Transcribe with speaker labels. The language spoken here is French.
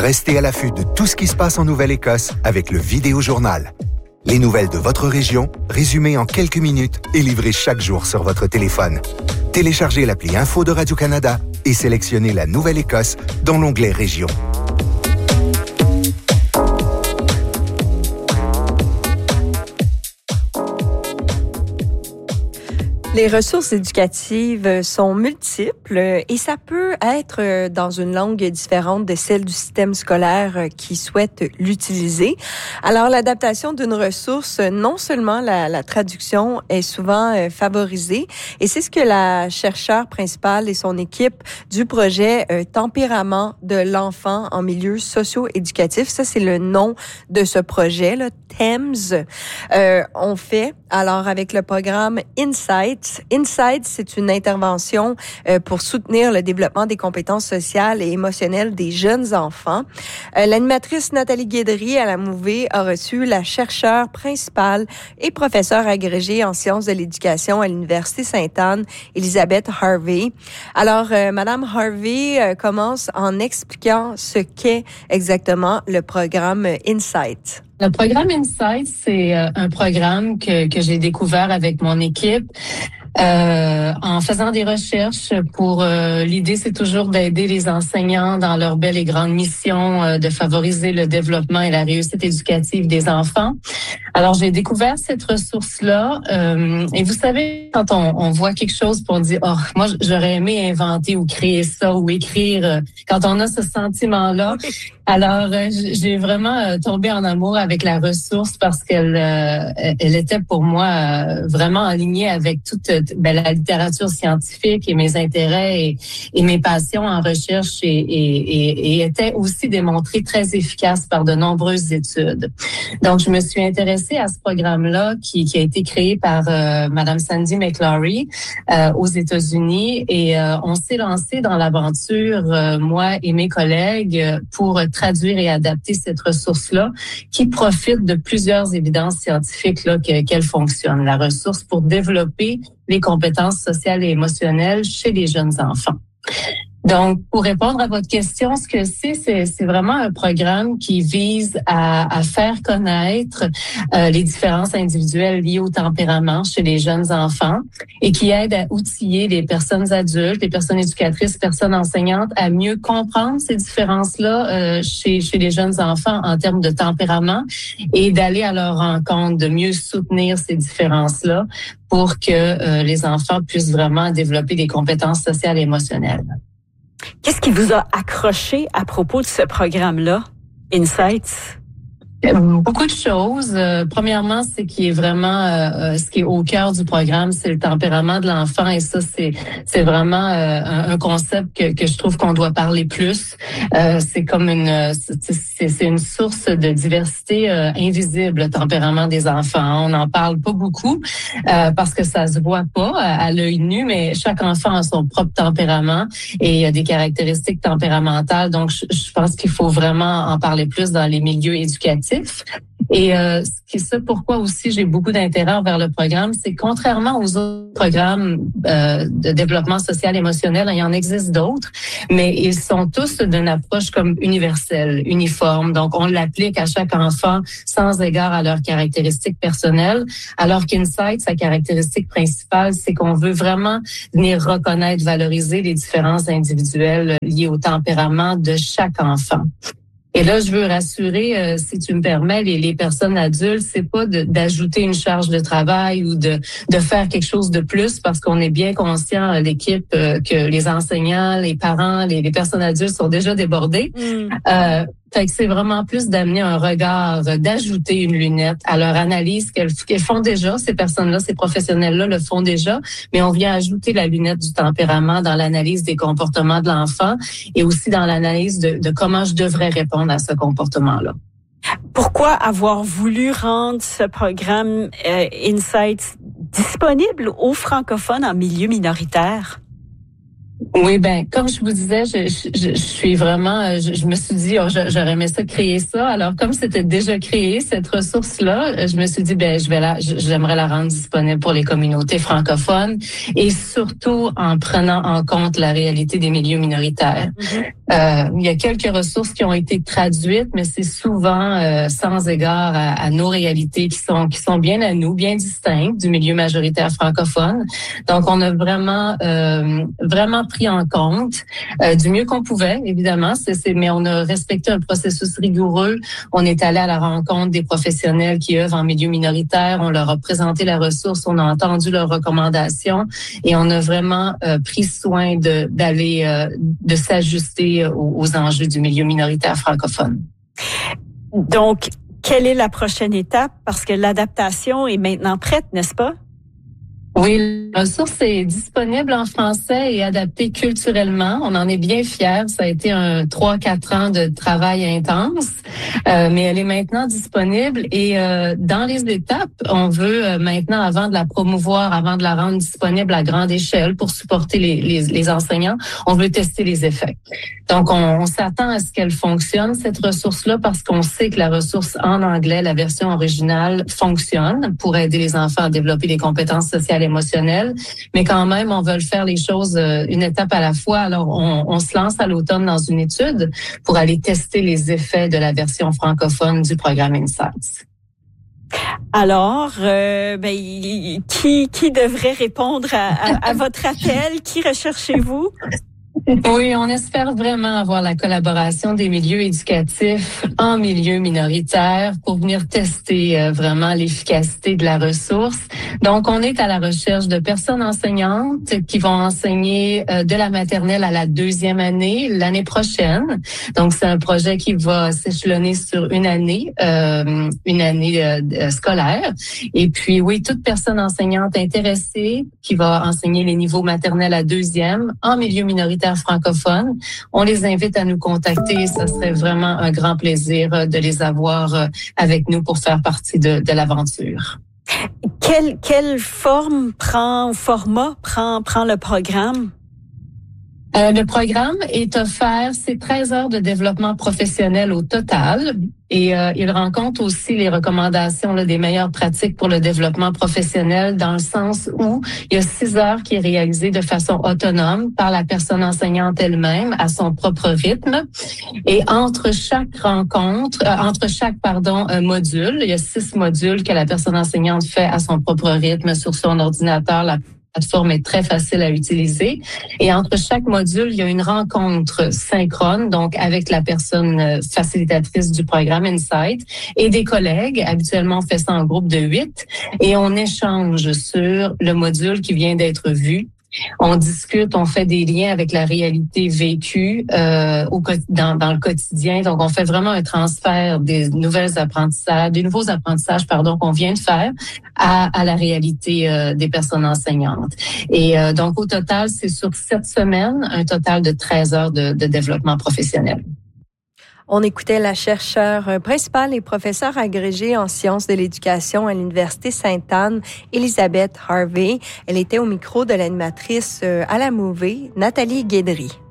Speaker 1: Restez à l'affût de tout ce qui se passe en Nouvelle-Écosse avec le Vidéojournal. Les nouvelles de votre région, résumées en quelques minutes et livrées chaque jour sur votre téléphone. Téléchargez l'appli Info de Radio-Canada et sélectionnez la Nouvelle-Écosse dans l'onglet Région.
Speaker 2: Les ressources éducatives sont multiples et ça peut être dans une langue différente de celle du système scolaire qui souhaite l'utiliser. Alors, l'adaptation d'une ressource, non seulement la traduction est souvent favorisée, et c'est ce que la chercheure principale et son équipe du projet Tempérament de l'enfant en milieu socio-éducatif, ça c'est le nom de ce projet, là, TEMS, on fait. Alors, avec le programme Insights, c'est une intervention pour soutenir le développement des compétences sociales et émotionnelles des jeunes enfants. L'animatrice Nathalie Guédry à la Mouvée a reçu la chercheure principale et professeure agrégée en sciences de l'éducation à l'Université Sainte-Anne, Elisabeth Harvey. Alors, Madame Harvey commence en expliquant ce qu'est exactement le programme Insights.
Speaker 3: Le programme Insight, c'est un programme que j'ai découvert avec mon équipe en faisant des recherches pour l'idée, c'est toujours d'aider les enseignants dans leur belle et grande mission de favoriser le développement et la réussite éducative des enfants. Alors, j'ai découvert cette ressource-là et vous savez, quand on voit quelque chose pour dire, oh, moi, j'aurais aimé inventer ou créer ça ou écrire, quand on a ce sentiment-là, alors j'ai vraiment tombé en amour avec la ressource parce qu'elle elle était pour moi vraiment alignée avec toute la littérature scientifique et mes intérêts et mes passions en recherche et était aussi démontrée très efficace par de nombreuses études. Donc, je me suis intéressée à ce programme-là qui a été créé par Madame Sandy McClory aux États-Unis et on s'est lancé dans l'aventure, moi et mes collègues, pour traduire et adapter cette ressource-là qui profite de plusieurs évidences scientifiques là qu'elle fonctionne, la ressource pour développer les compétences sociales et émotionnelles chez les jeunes enfants. Donc, pour répondre à votre question, ce que c'est vraiment un programme qui vise à faire connaître les différences individuelles liées au tempérament chez les jeunes enfants et qui aide à outiller les personnes adultes, les personnes éducatrices, personnes enseignantes à mieux comprendre ces différences-là chez les jeunes enfants en termes de tempérament et d'aller à leur rencontre, de mieux soutenir ces différences-là pour que les enfants puissent vraiment développer des compétences sociales et émotionnelles.
Speaker 4: Qu'est-ce qui vous a accroché à propos de ce programme-là, Insights?
Speaker 3: Beaucoup de choses. Premièrement, c'est qui est vraiment ce qui est au cœur du programme, c'est le tempérament de l'enfant et ça c'est vraiment un concept que je trouve qu'on doit parler plus. C'est comme c'est une source de diversité invisible, le tempérament des enfants. On n'en parle pas beaucoup parce que ça se voit pas à l'œil nu, mais chaque enfant a son propre tempérament et il y a des caractéristiques tempéramentales. Donc je pense qu'il faut vraiment en parler plus dans les milieux éducatifs. Et c'est pourquoi aussi j'ai beaucoup d'intérêt envers le programme, c'est contrairement aux autres programmes de développement social émotionnel, il y en existe d'autres, mais ils sont tous d'une approche comme universelle, uniforme. Donc on l'applique à chaque enfant sans égard à leurs caractéristiques personnelles, alors qu'Insight, sa caractéristique principale, c'est qu'on veut vraiment venir reconnaître, valoriser les différences individuelles liées au tempérament de chaque enfant. Et là, je veux rassurer, si tu me permets, les personnes adultes, c'est pas d'ajouter une charge de travail ou de faire quelque chose de plus parce qu'on est bien conscient, l'équipe, que les enseignants, les parents, les personnes adultes sont déjà débordés. Fait que c'est vraiment plus d'amener un regard, d'ajouter une lunette à leur analyse qu'elles font déjà. Ces personnes-là, ces professionnels-là le font déjà, mais on vient ajouter la lunette du tempérament dans l'analyse des comportements de l'enfant et aussi dans l'analyse de comment je devrais répondre à ce comportement-là.
Speaker 4: Pourquoi avoir voulu rendre ce programme Insights disponible aux francophones en milieu minoritaire?
Speaker 3: Oui, comme je vous disais, je suis vraiment, je me suis dit, j'aurais aimé ça, créer ça. Alors, comme c'était déjà créé, cette ressource-là, je me suis dit, j'aimerais la rendre disponible pour les communautés francophones et surtout en prenant en compte la réalité des milieux minoritaires. Il y a quelques ressources qui ont été traduites, mais c'est souvent sans égard à nos réalités qui sont bien à nous, bien distinctes du milieu majoritaire francophone. Donc, on a vraiment pris en compte du mieux qu'on pouvait, évidemment. Mais on a respecté un processus rigoureux. On est allé à la rencontre des professionnels qui œuvrent en milieu minoritaire. On leur a présenté la ressource, on a entendu leurs recommandations et on a vraiment pris soin de s'ajuster aux enjeux du milieu minoritaire francophone.
Speaker 4: Donc, quelle est la prochaine étape? Parce que l'adaptation est maintenant prête, n'est-ce pas?
Speaker 3: Oui, la ressource est disponible en français et adaptée culturellement. On en est bien fiers. Ça a été 3-4 ans de travail intense, mais elle est maintenant disponible. Et dans les étapes, on veut maintenant, avant de la promouvoir, avant de la rendre disponible à grande échelle pour supporter les enseignants, on veut tester les effets. Donc, on s'attend à ce qu'elle fonctionne, cette ressource-là, parce qu'on sait que la ressource en anglais, la version originale, fonctionne pour aider les enfants à développer des compétences sociales et émotionnelles. Mais quand même, on veut faire les choses une étape à la fois. Alors, on se lance à l'automne dans une étude pour aller tester les effets de la version francophone du programme Insights.
Speaker 4: Alors, qui devrait répondre à votre appel? Qui recherchez-vous?
Speaker 3: Oui, on espère vraiment avoir la collaboration des milieux éducatifs en milieu minoritaire pour venir tester vraiment l'efficacité de la ressource. Donc, on est à la recherche de personnes enseignantes qui vont enseigner de la maternelle à la 2e année l'année prochaine. Donc, c'est un projet qui va s'échelonner sur une année scolaire. Et puis, oui, toute personne enseignante intéressée qui va enseigner les niveaux maternels à 2e en milieu minoritaire francophone, on les invite à nous contacter. Ça serait vraiment un grand plaisir de les avoir avec nous pour faire partie de l'aventure.
Speaker 4: Quelle format prend le programme?
Speaker 3: Le programme est offert, c'est 13 heures de développement professionnel au total. Et il rencontre aussi les recommandations des meilleures pratiques pour le développement professionnel dans le sens où il y a 6 heures qui est réalisé de façon autonome par la personne enseignante elle-même à son propre rythme. Et entre chaque module, il y a 6 modules que la personne enseignante fait à son propre rythme sur son ordinateur. La plateforme est très facile à utiliser. Et entre chaque module, il y a une rencontre synchrone, donc avec la personne facilitatrice du programme Insight et des collègues. Habituellement, on fait ça en groupe de 8 et on échange sur le module qui vient d'être vu. On discute, on fait des liens avec la réalité vécue dans le quotidien. Donc, on fait vraiment un transfert des nouveaux apprentissages qu'on vient de faire à la réalité des personnes enseignantes. Et donc, au total, c'est sur 7 semaines, un total de 13 heures de développement professionnel.
Speaker 2: On écoutait la chercheure principale et professeure agrégée en sciences de l'éducation à l'Université Sainte-Anne, Elisabeth Harvey. Elle était au micro de l'animatrice à la Mouvée, Nathalie Guédry.